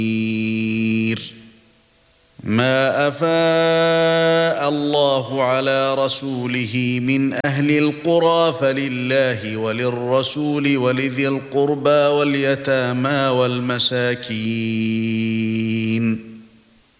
ما أفاء الله على رسوله من أهل القرى فلله وللرسول ولذي القربى واليتامى والمساكين